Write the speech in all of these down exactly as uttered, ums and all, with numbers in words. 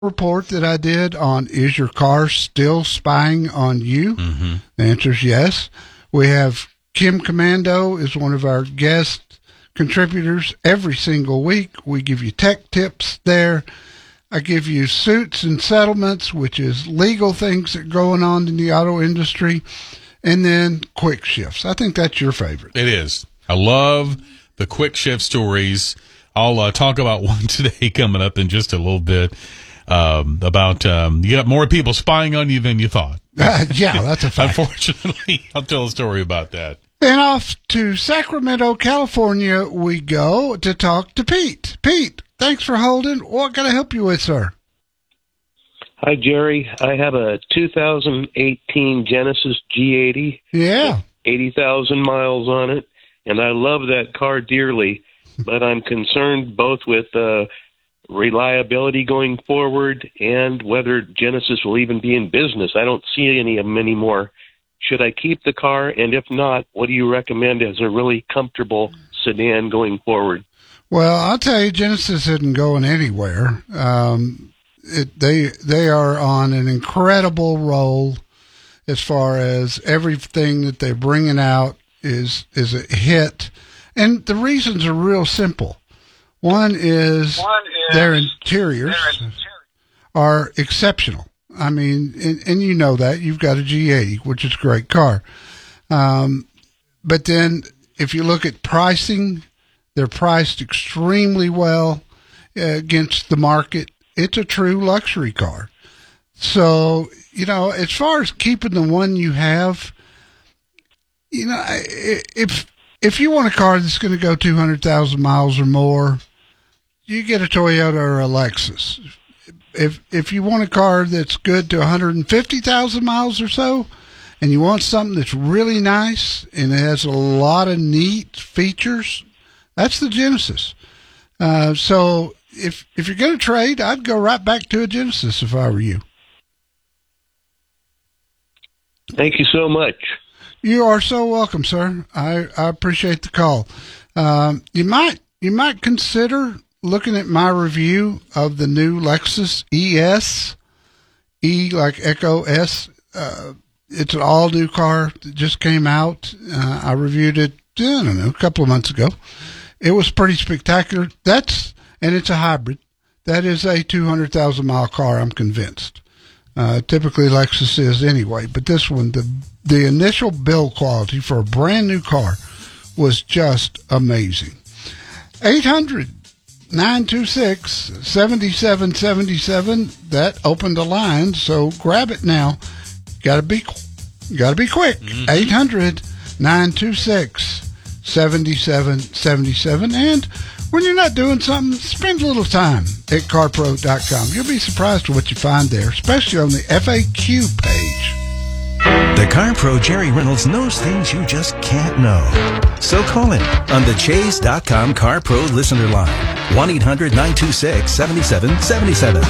report that I did on Is Your Car Still Spying on You? Mm-hmm. The answer is yes. We have Kim Commando is one of our guest contributors every single week. We give you tech tips there. I give you suits and settlements, which is legal things that are going on in the auto industry, and then quick shifts. I think that's your favorite. It is. I love the quick shift stories. I'll uh, talk about one today coming up in just a little bit. Um, about um, you got more people spying on you than you thought. Uh, yeah, that's a fact. Unfortunately, I'll tell a story about that. And off to Sacramento, California we go to talk to Pete. Pete, thanks for holding. What can I help you with, sir? Hi, Jerry. I have a two thousand eighteen Genesis G eighty. Yeah. eighty thousand miles on it, and I love that car dearly, but I'm concerned both with uh, reliability going forward and whether Genesis will even be in business. I don't see any of them anymore. Should I keep the car? And if not, what do you recommend as a really comfortable sedan going forward? Well, I'll tell you, Genesis isn't going anywhere. Um, it, they they are on an incredible roll as far as everything that they're bringing out is is a hit. And the reasons are real simple. One is, One is their interiors their interior. are exceptional. I mean, and, and you know that. You've got a G eighty, which is a great car. Um, but then if you look at pricing, they're priced extremely well uh, against the market. It's a true luxury car. So, you know, as far as keeping the one you have, you know, if if you want a car that's going to go two hundred thousand miles or more, you get a Toyota or a Lexus. If if you want a car that's good to one hundred fifty thousand miles or so, and you want something that's really nice and it has a lot of neat features, that's the Genesis. Uh, so if if you're going to trade, I'd go right back to a Genesis if I were you. Thank you so much. You are so welcome, sir. I, I appreciate the call. Um, you might you might consider looking at my review of the new Lexus E S, E like Echo S. Uh, it's an all new car that just came out. Uh, I reviewed it, I don't know, a couple of months ago. It was pretty spectacular. That's and it's a hybrid. That is a two hundred thousand mile car, I'm convinced. Uh, typically Lexus is anyway, but this one, the the initial build quality for a brand new car was just amazing. eight hundred, nine two six, seven seven seven seven. That opened the line, so grab it now. Gotta be, gotta be quick. Mm-hmm. eight hundred, nine two six, seven seven seven seven. And when you're not doing something, spend a little time at car pro dot com. You'll be surprised at what you find there, especially on the F A Q page. The Car Pro Jerry Reynolds knows things you just can't know. So call him on the chase dot com Car Pro listener line. one eight hundred nine two six seven seven seven seven.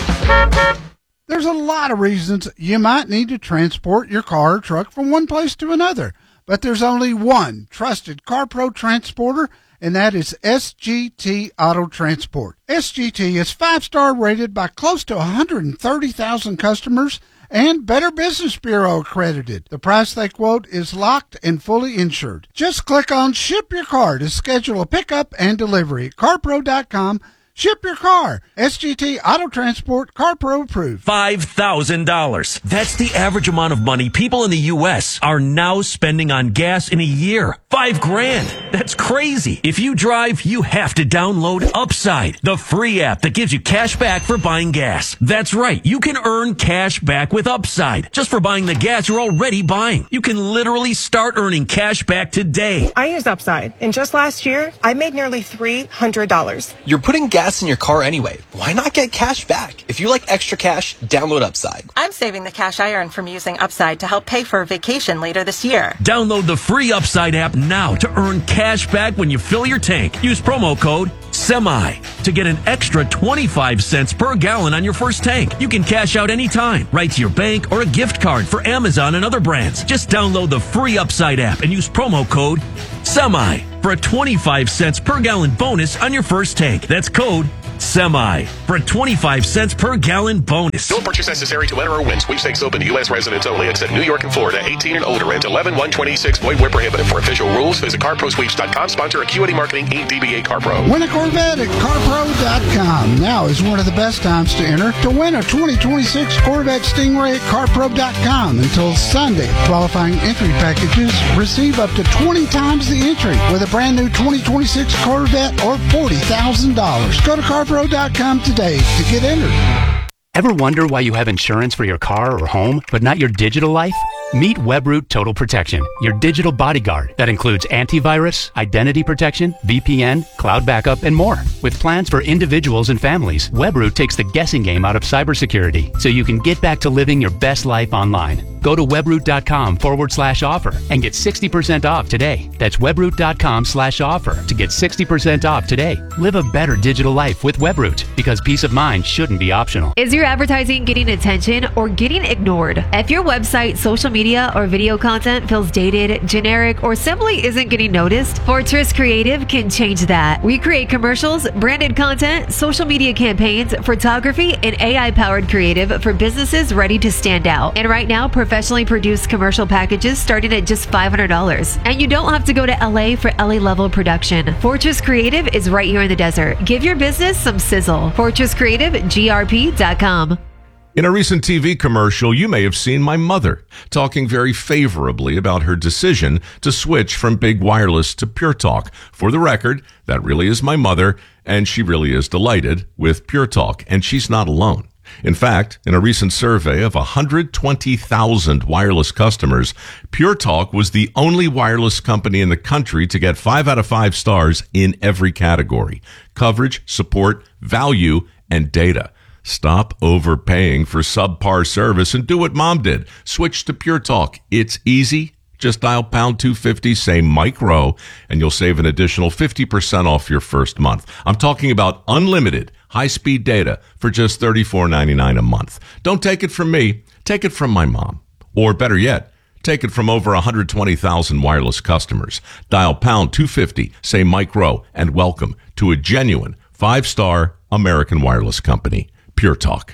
There's a lot of reasons you might need to transport your car or truck from one place to another. But there's only one trusted Car Pro transporter, and that is S G T Auto Transport. S G T is five-star rated by close to one hundred thirty thousand customers and Better Business Bureau accredited. The price they quote is locked and fully insured. Just click on Ship Your Car to schedule a pickup and delivery at car pro dot com. Ship your car. S G T Auto Transport, Car Pro approved. five thousand dollars. That's the average amount of money people in the U S are now spending on gas in a year. Five grand. That's crazy. If you drive, you have to download Upside, the free app that gives you cash back for buying gas. That's right. You can earn cash back with Upside just for buying the gas you're already buying. You can literally start earning cash back today. I use Upside, and just last year, I made nearly three hundred dollars. You're putting gas in your car anyway. Why not get cash back? If you like extra cash, download Upside. I'm saving the cash I earn from using Upside to help pay for a vacation later this year. Download the free Upside app now to earn cash back when you fill your tank. Use promo code SEMI to get an extra twenty-five cents per gallon on your first tank. You can cash out anytime, right to your bank or a gift card for Amazon and other brands. Just download the free Upside app and use promo code SEMI for a twenty-five cents per gallon bonus on your first tank. That's code Semi for a twenty-five cents per gallon bonus. No purchase necessary to enter or win. Sweepstakes open to U S residents only. Except New York and Florida. eighteen and older. Rent eleven one twenty-six. Void where prohibited. For official rules, visit car pro sweeps dot com. Sponsor Acuity Marketing, Incorporated. D B A CarPro. Win a Corvette at car pro dot com. Now is one of the best times to enter to win a twenty twenty-six Corvette Stingray at car pro dot com until Sunday. Qualifying entry packages receive up to twenty times the entry with a brand new twenty twenty-six Corvette or forty thousand dollars. Go to car pro dot com today to get entered. Ever wonder why you have insurance for your car or home, but not your digital life? Meet WebRoot Total Protection, your digital bodyguard that includes antivirus, identity protection, V P N, cloud backup, and more. With plans for individuals and families, WebRoot takes the guessing game out of cybersecurity so you can get back to living your best life online. Go to webroot.com forward slash offer and get sixty percent off today. That's webroot.com slash offer to get sixty percent off today. Live a better digital life with WebRoot because peace of mind shouldn't be optional. Is your advertising getting attention or getting ignored? If your website, social media, or video content feels dated, generic, or simply isn't getting noticed, Fortress Creative can change that. We create commercials, branded content, social media campaigns, photography, and A I-powered creative for businesses ready to stand out. And right now, professionally produced commercial packages starting at just five hundred dollars. And you don't have to go to L A for L A-level production. Fortress Creative is right here in the desert. Give your business some sizzle. fortress creative g r p dot com. In a recent T V commercial, you may have seen my mother talking very favorably about her decision to switch from Big Wireless to Pure Talk. For the record, that really is my mother, and she really is delighted with Pure Talk, and she's not alone. In fact, in a recent survey of one hundred twenty thousand wireless customers, Pure Talk was the only wireless company in the country to get five out of five stars in every category: coverage, support, value, and data. Stop overpaying for subpar service and do what Mom did. Switch to Pure Talk. It's easy. Just dial pound two fifty, say Mike Rowe, and you'll save an additional fifty percent off your first month. I'm talking about unlimited high-speed data for just thirty-four ninety-nine a month. Don't take it from me. Take it from my mom. Or better yet, take it from over one hundred twenty thousand wireless customers. Dial pound two fifty, say Mike Rowe, and welcome to a genuine five-star American wireless company. Pure Talk.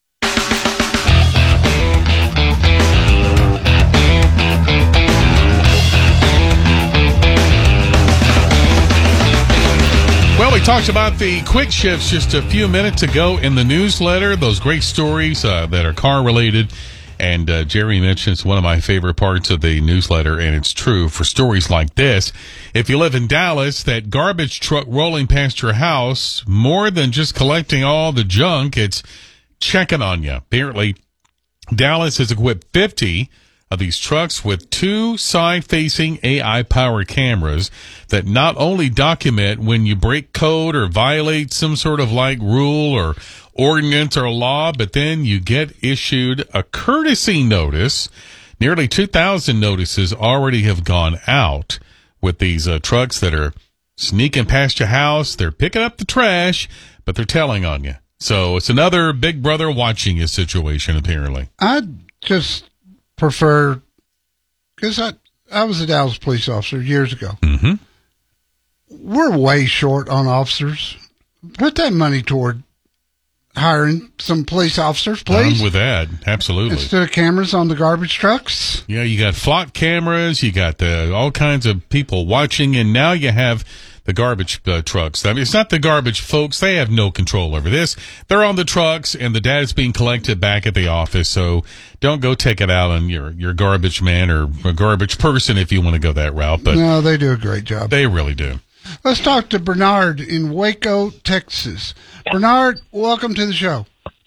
Well, we talked about the quick shifts just a few minutes ago in the newsletter, those great stories uh, that are car related. And uh, Jerry mentioned it's one of my favorite parts of the newsletter, and it's true for stories like this. If you live in Dallas, that garbage truck rolling past your house, more than just collecting all the junk, it's checking on you. Apparently, Dallas has equipped fifty of these trucks with two side-facing A I-powered cameras that not only document when you break code or violate some sort of like rule or ordinance or law, but then you get issued a courtesy notice. Nearly two thousand notices already have gone out with these uh, trucks that are sneaking past your house. They're picking up the trash, but they're telling on you. So it's another big brother watching you situation, apparently. I just prefer, because I, I was a Dallas police officer years ago. Mm-hmm. We're way short on officers. Put that money toward hiring some police officers, please. I'm with that, absolutely. Instead of cameras on the garbage trucks. Yeah, you got flock cameras, you got the, all kinds of people watching, and now you have the garbage uh, trucks. I mean, it's not the garbage folks. They have no control over this. They're on the trucks, and the data's being collected back at the office, so don't go take it out on your, your garbage man or a garbage person if you want to go that route. But no, they do a great job. They really do. Let's talk to Bernard in Waco, Texas. Bernard, welcome to the show.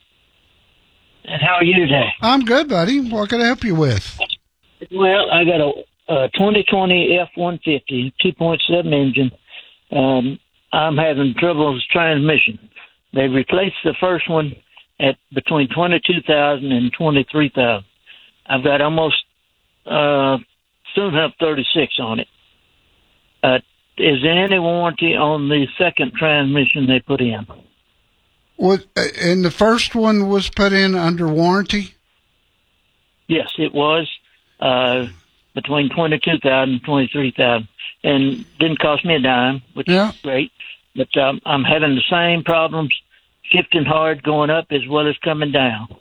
And how are you today? I'm good, buddy. What can I help you with? Well, I got a, a twenty twenty F one fifty two point seven engine. Um, I'm having trouble with transmission. They replaced the first one at between twenty-two thousand and twenty-three thousand. I've got almost uh, soon have thirty-six on it. Uh, is there any warranty on the second transmission they put in? What, and the first one was put in under warranty? Yes, it was uh, between twenty-two thousand and twenty-three thousand, and didn't cost me a dime, which yeah. is great. but um, I'm having the same problems, shifting hard, going up as well as coming down.